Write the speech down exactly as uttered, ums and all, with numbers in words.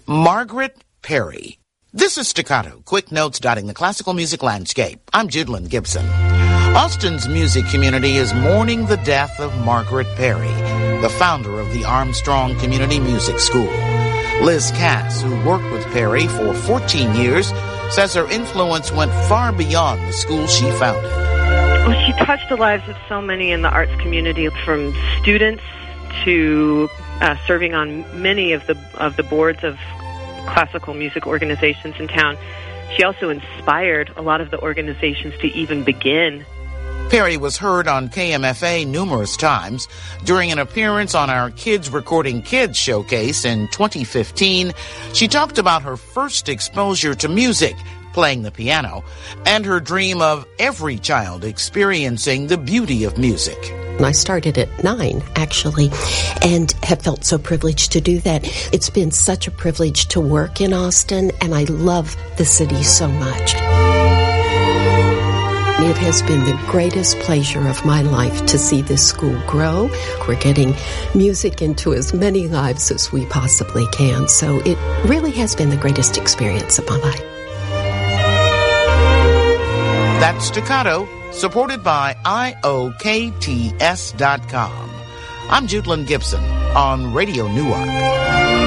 Margaret Perry. This is Staccato, quick notes dotting the classical music landscape. I'm Judlyn Gibson. Austin's music community is mourning the death of Margaret Perry, the founder of the Armstrong Community Music School. Liz Cass, who worked with Perry for fourteen years, says her influence went far beyond the school she founded. Well, she touched the lives of so many in the arts community, from students to uh, serving on many of the of the boards of classical music organizations in town. She also inspired a lot of the organizations to even begin. Perry was heard on K M F A numerous times. During an appearance on our Kids Recording Kids showcase in twenty fifteen, she talked about her first exposure to music, playing the piano, and her dream of every child experiencing the beauty of music. I started at nine, actually, and have felt so privileged to do that. It's been such a privilege to work in Austin, and I love the city so much. It has been the greatest pleasure of my life to see this school grow. We're getting music into as many lives as we possibly can, so it really has been the greatest experience of my life. That's Staccato, supported by I O K T S dot com. I'm Judlyn Gibson on Radio Newark.